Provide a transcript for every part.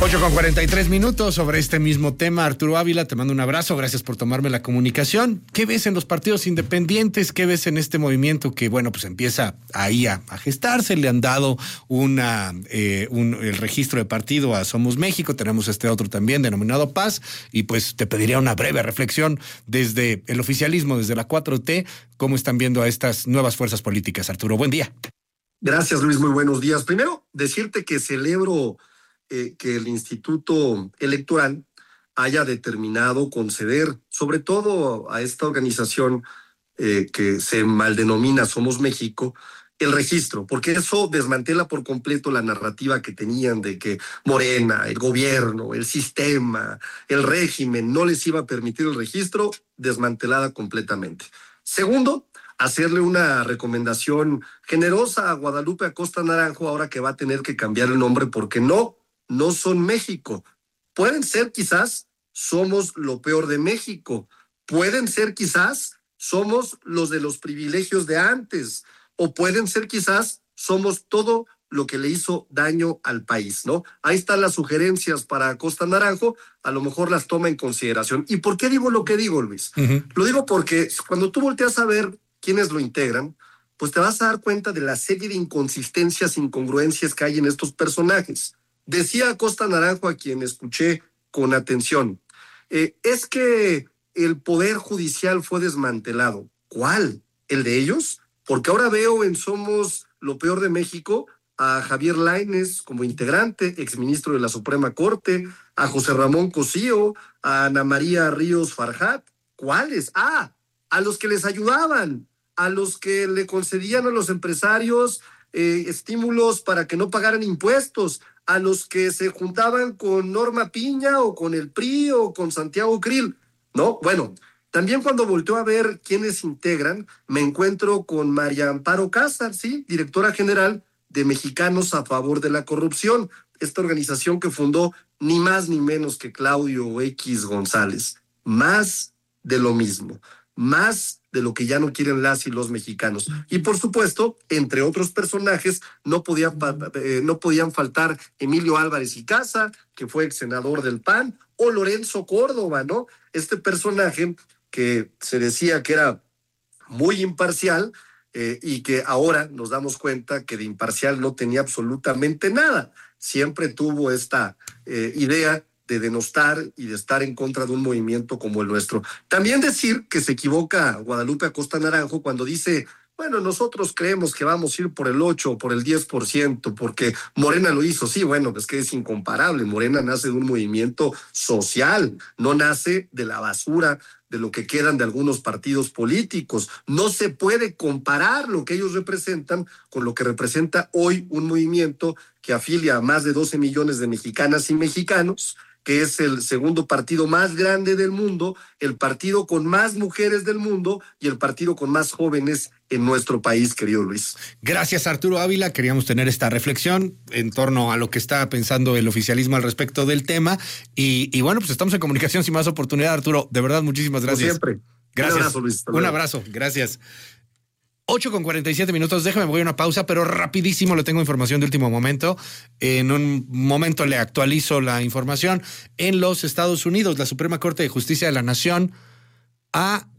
8:43 sobre este mismo tema. Arturo Ávila, te mando un abrazo, gracias por tomarme la comunicación. ¿Qué ves en los partidos independientes? ¿Qué ves en este movimiento que, bueno, pues empieza ahí a gestarse? Le han dado el registro de partido a Somos México, tenemos este otro también denominado Paz, y pues te pediría una breve reflexión desde el oficialismo, desde la 4T, ¿cómo están viendo a estas nuevas fuerzas políticas? Arturo, buen día. Gracias, Luis, muy buenos días. Primero, decirte que celebro que el Instituto Electoral haya determinado conceder, sobre todo a esta organización que se maldenomina Somos México, el registro, porque eso desmantela por completo la narrativa que tenían de que Morena, el gobierno, el sistema, el régimen no les iba a permitir el registro, desmantelada completamente. Segundo, hacerle una recomendación generosa a Guadalupe Acosta Naranjo ahora que va a tener que cambiar el nombre porque no son México. Pueden ser quizás Somos lo peor de México. Pueden ser quizás somos los de los privilegios de antes. O pueden ser quizás somos todo lo que le hizo daño al país, ¿no? Ahí están las sugerencias para Acosta Naranjo, a lo mejor las toma en consideración. ¿Y por qué digo lo que digo, Luis? Lo digo porque cuando tú volteas a ver quiénes lo integran, pues te vas a dar cuenta de la serie de inconsistencias, incongruencias que hay en estos personajes. Decía Acosta Naranjo, a quien escuché con atención, es que el poder judicial fue desmantelado. ¿Cuál? ¿El de ellos? Porque ahora veo en Somos lo peor de México a Javier Lainez como integrante, exministro de la Suprema Corte, a José Ramón Cosío, a Ana María Ríos Farjat. ¿Cuáles? A los que les ayudaban, a los que le concedían a los empresarios estímulos para que no pagaran impuestos, a los que se juntaban con Norma Piña o con el PRI o con Santiago Krill, ¿no? Bueno, también cuando volteo a ver quiénes integran, me encuentro con María Amparo Cázar, ¿sí? Directora general de Mexicanos a Favor de la Corrupción, esta organización que fundó ni más ni menos que Claudio X González. Más de lo mismo, más de lo que ya no quieren las y los mexicanos. Y por supuesto, entre otros personajes, no podían faltar Emilio Álvarez y Casa, que fue ex senador del PAN, o Lorenzo Córdoba, ¿no? Este personaje que se decía que era muy imparcial y que ahora nos damos cuenta que de imparcial no tenía absolutamente nada. Siempre tuvo esta idea de denostar y de estar en contra de un movimiento como el nuestro. También decir que se equivoca Guadalupe Acosta Naranjo cuando dice, bueno, nosotros creemos que vamos a ir por el 8 o por el 10%, porque Morena lo hizo. Sí, bueno, es que es incomparable. Morena nace de un movimiento social, no nace de la basura, de lo que quedan de algunos partidos políticos. No se puede comparar lo que ellos representan con lo que representa hoy un movimiento que afilia a más de 12 millones de mexicanas y mexicanos, que es el segundo partido más grande del mundo, el partido con más mujeres del mundo y el partido con más jóvenes en nuestro país, querido Luis. Gracias, Arturo Ávila. Queríamos tener esta reflexión en torno a lo que está pensando el oficialismo al respecto del tema. Y bueno, pues estamos en comunicación sin más oportunidad, Arturo. De verdad, muchísimas gracias. Como siempre. Gracias. Un abrazo, Luis. Un abrazo, gracias. 8:47, déjame, voy a una pausa, pero rapidísimo le tengo información de último momento. En un momento le actualizo la información. En los Estados Unidos, la Suprema Corte de Justicia de la Nación ha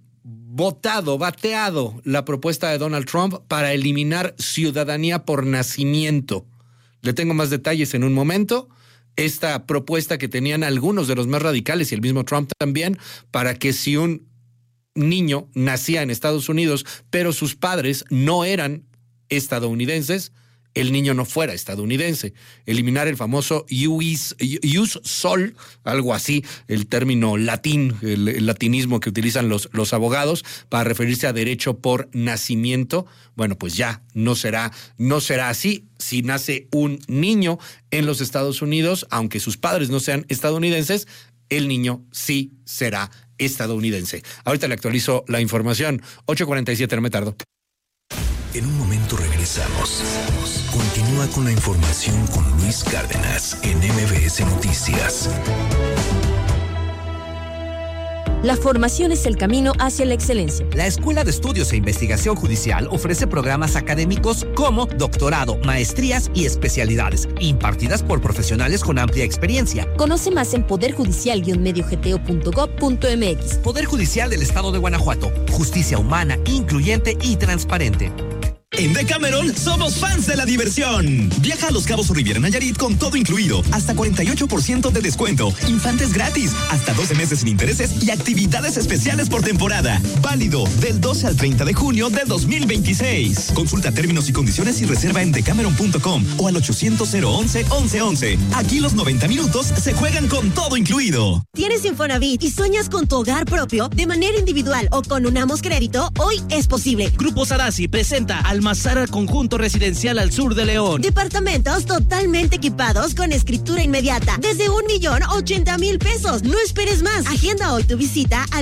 bateado la propuesta de Donald Trump para eliminar ciudadanía por nacimiento. Le tengo más detalles en un momento. Esta propuesta que tenían algunos de los más radicales y el mismo Trump también, para que si un niño nacía en Estados Unidos, pero sus padres no eran estadounidenses, el niño no fuera estadounidense. Eliminar el famoso ius sol, algo así, el término latín, el latinismo que utilizan los abogados para referirse a derecho por nacimiento. Bueno, pues ya no será así. Si nace un niño en los Estados Unidos, aunque sus padres no sean estadounidenses, el niño sí será estadounidense. Ahorita le actualizo la información. 8:47, no me tardo. En un momento regresamos. Continúa con la información con Luis Cárdenas en MBS Noticias. La formación es el camino hacia la excelencia. La Escuela de Estudios e Investigación Judicial ofrece programas académicos como doctorado, maestrías y especialidades, impartidas por profesionales con amplia experiencia. Conoce más en poderjudicial-mediogto.gov.mx. Poder Judicial del Estado de Guanajuato. Justicia humana, incluyente y transparente. En Decameron somos fans de la diversión. Viaja a Los Cabos o Riviera Nayarit con todo incluido, hasta 48% de descuento, infantes gratis, hasta 12 meses sin intereses y actividades especiales por temporada. Válido del 12 al 30 de junio de 2026. Consulta términos y condiciones y reserva en decameron.com o al 800-011-1111. Aquí los 90 minutos se juegan con todo incluido. ¿Tienes Infonavit y sueñas con tu hogar propio de manera individual o con Unamos Crédito? Hoy es posible. Grupo Sadasi presenta Almazara Conjunto Residencial al sur de León. Departamentos totalmente equipados con escritura inmediata desde 1,080,000 pesos. No esperes más. Agenda hoy tu visita al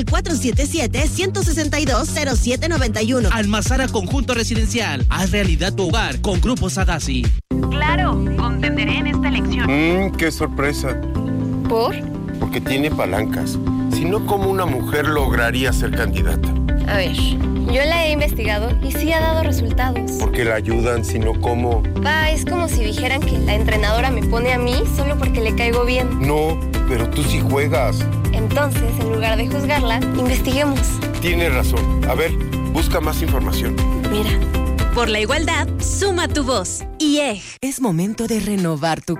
477-162-0791. Almazara Conjunto Residencial. Haz realidad tu hogar con Grupo Sadasi. Claro, contenderé en esta elección. ¡Qué sorpresa! ¿Por? Porque tiene palancas. Si no, ¿cómo una mujer lograría ser candidata? A ver, yo la he investigado y sí ha dado resultados. Porque la ayudan, sino cómo. Es como si dijeran que la entrenadora me pone a mí solo porque le caigo bien. No, pero tú sí juegas. Entonces, en lugar de juzgarla, investiguemos. Tienes razón. A ver, busca más información. Mira. Por la igualdad, suma tu voz. IEG. Es momento de renovar tu